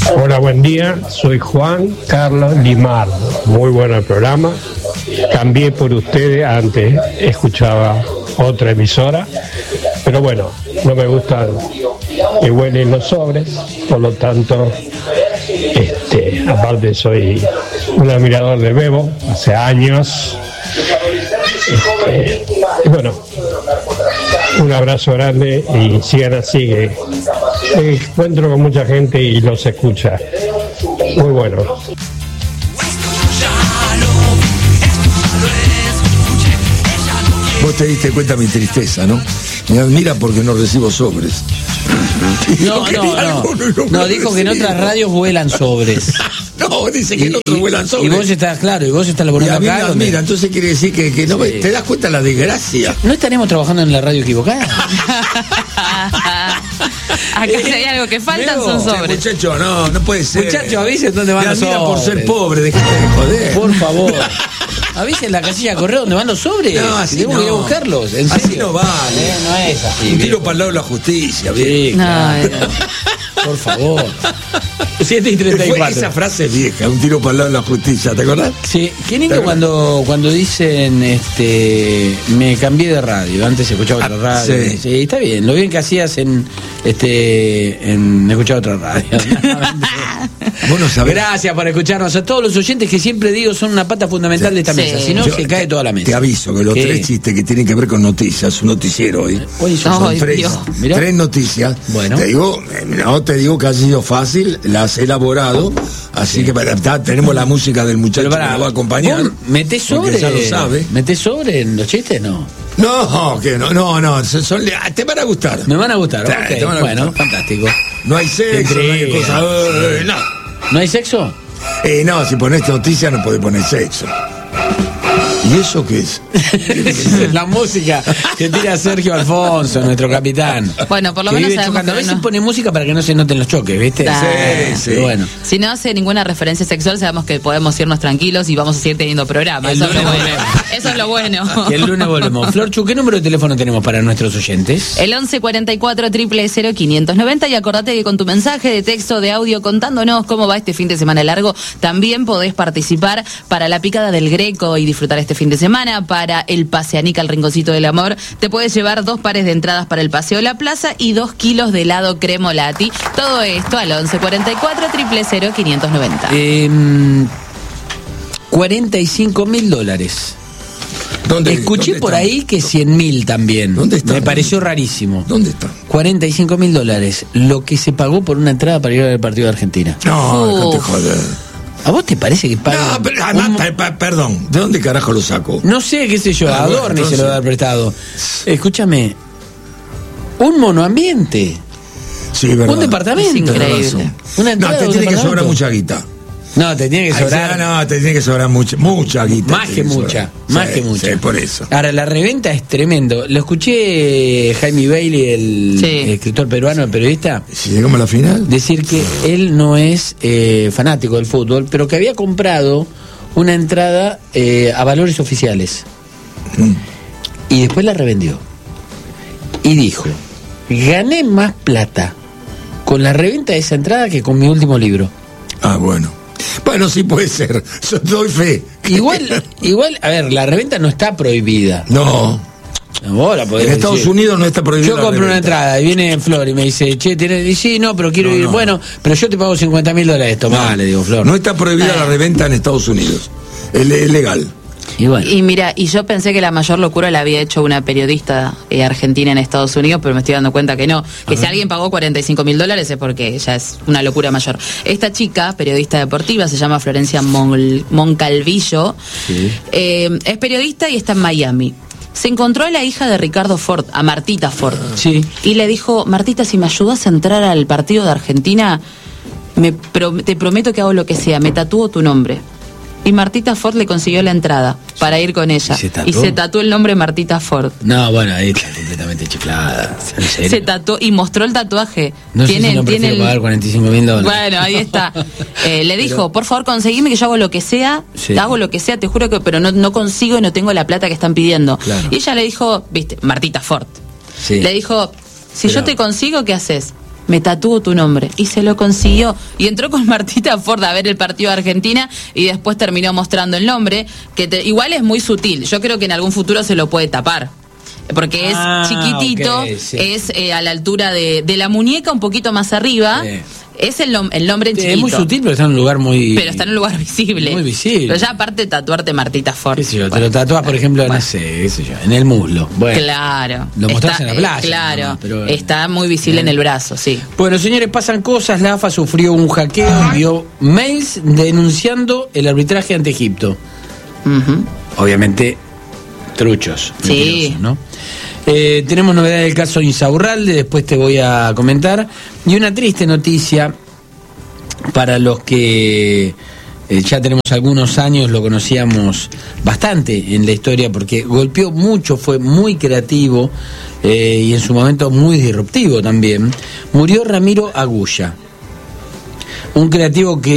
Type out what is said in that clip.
Hola, buen día. Soy Juan Carlos Limar. Muy bueno el programa. Cambié por ustedes, antes escuchaba otra emisora, pero bueno, no me gustan que huelen los sobres, por lo tanto, aparte soy un admirador de Bebo, hace años. Y bueno, un abrazo grande y sigan así, que me encuentro con mucha gente y los escucha. Muy bueno. Vos te diste cuenta de mi tristeza, ¿no? Me admira porque no recibo sobres. No, dijo que en otras radios vuelan sobres. No, dice que en otros vuelan sobres. Y vos estás, claro, y vos estás laburando acá. Y a mí me admira, entonces quiere decir que no, te das cuenta de la desgracia. ¿No estaremos trabajando en la radio equivocada? Acá si hay algo que faltan son sobres. Muchacho, no puede ser. Muchacho, avisen dónde van los sobres. Por ser pobre, dejate de joder. Por favor. Avisen la casilla de correo donde van los sobres. No, así tenemos que ir a buscarlos. ¿En así serio? no vale. No es así. Un tiro para el lado de la justicia, sí, claro. Por favor. 7:34. Esa frase es vieja, un tiro para el lado de la justicia, ¿te acordás? Sí, qué lindo cuando dicen me cambié de radio, antes escuchaba otra radio. Sí, está bien, lo bien que hacías en escuchar otra radio. Vos no sabés. Gracias por escucharnos a todos los oyentes que siempre digo son una pata fundamental de esta mesa, si no se cae toda la mesa. Te aviso que los tres chistes que tienen que ver con noticias, un noticiero hoy. Son tres noticias. Bueno. Te digo que ha sido fácil, las has elaborado, así que tenemos la música del muchacho que nos va a acompañar. ¿Metés sobre? Ya lo sabe. ¿Metés sobre en los chistes? No. No, te van a gustar. Me van a gustar, okay. Bueno, fantástico. No hay sexo, no hay cosas. ¿No hay sexo? No, si pones noticias no podés poner sexo. ¿Y eso qué es? La música que tira Sergio Alfonso, nuestro capitán. Bueno, por lo menos sabemos que a veces pone música para que no se noten los choques, ¿viste? Sí. Bueno. Si no hace ninguna referencia sexual, sabemos que podemos irnos tranquilos y vamos a seguir teniendo programa. Eso es lo bueno. Y el lunes volvemos. Florchu, ¿qué número de teléfono tenemos para nuestros oyentes? El 1144 000 590. Y acordate que con tu mensaje de texto, de audio, contándonos cómo va este fin de semana largo, también podés participar para la picada del Greco y disfrutar este fin de semana. Para el Paseanica al Rinconcito del Amor, te puedes llevar 2 pares de entradas para el Paseo La Plaza y 2 kilos de helado Cremolati. Todo esto al 1144 000 590. $45.000. Escuché por ahí que 100.000 también. ¿Dónde está? Me pareció rarísimo. ¿Dónde está? $45.000. Lo que se pagó por una entrada para ir al partido de Argentina. No te joder. ¿A vos te parece que pagan? No, pero además, perdón, ¿de dónde carajo lo saco? No sé, qué sé yo, a Adorni se lo da prestado. Escúchame, un monoambiente. Sí, verdad. Un departamento. Es increíble. Una entrada te tiene que sobrar mucha guita. No, te tiene que sobrar. Te tiene que sobrar mucha guita. Más que mucha. Sí, por eso. Ahora, la reventa es tremendo. Lo escuché Jaime Bailey, el escritor peruano, el periodista. Si llegamos a la final. Decir que él no es fanático del fútbol, pero que había comprado una entrada a valores oficiales. Y después la revendió. Y dijo: gané más plata con la reventa de esa entrada que con mi último libro. Bueno. Bueno, sí puede ser. Yo doy fe. Igual, a ver, la reventa no está prohibida. No. Ahora en Estados Unidos no está prohibido. Yo compro una entrada y viene Flor y me dice, che, y sí, no, pero quiero ir. No. Bueno, pero yo te pago $50.000. Tomá, le digo, Flor. No está prohibida la reventa en Estados Unidos. Es legal. Y mira, y yo pensé que la mayor locura la había hecho una periodista argentina en Estados Unidos, pero me estoy dando cuenta que no, que si alguien pagó $45.000 es porque ya es una locura mayor. Esta chica, periodista deportiva, se llama Florencia Moncalvillo, es periodista y está en Miami. Se encontró a la hija de Ricardo Ford, a Martita Ford, y le dijo: Martita, si me ayudas a entrar al partido de Argentina, te prometo que hago lo que sea, me tatúo tu nombre. Y Martita Ford le consiguió la entrada para ir con ella. ¿Y se tatuó el nombre Martita Ford? No, bueno, ahí está completamente chiflada. ¿En serio? Se tatuó y mostró el tatuaje. No sé si no prefiero pagar $45.000. Bueno, ahí está. Le dijo, por favor, conseguime que yo hago lo que sea. Hago lo que sea, te juro que, pero no consigo y no tengo la plata que están pidiendo. Claro. Y ella le dijo, viste, Martita Ford. Le dijo, si yo te consigo, ¿qué haces? me tatúo tu nombre. Y se lo consiguió. Y entró con Martita Ford a ver el partido de Argentina y después terminó mostrando el nombre, que igual es muy sutil. Yo creo que en algún futuro se lo puede tapar. Porque es chiquitito, okay, sí. Es a la altura de la muñeca, un poquito más arriba. Sí. Es el nombre en chiquito. Es muy sutil, pero está en un lugar muy... Pero está en un lugar visible. Muy visible. Pero ya aparte de tatuarte Martita Ford. ¿Qué sé yo? Te lo tatúas, por ejemplo, no sé, qué sé yo, en el muslo. Bueno, claro. Lo mostrás en la playa. Claro, ¿no? Pero, está muy visible en el brazo, sí. Bueno, señores, pasan cosas. La AFA sufrió un hackeo, envió mails denunciando el arbitraje ante Egipto. Obviamente, truchos. Sí. ¿No? Tenemos novedades del caso Insaurralde, después te voy a comentar. Y una triste noticia para los que ya tenemos algunos años, lo conocíamos bastante en la historia porque golpeó mucho, fue muy creativo y en su momento muy disruptivo también. Murió Ramiro Agulla, un creativo que